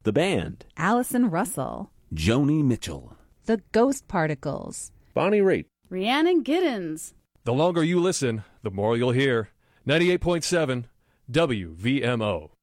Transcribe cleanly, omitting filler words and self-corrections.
The Band, Allison Russell, Joni Mitchell, The Ghost Particles, Bonnie Raitt, Rhiannon Giddens. The longer you listen, the more you'll hear. 98.7 WVMO.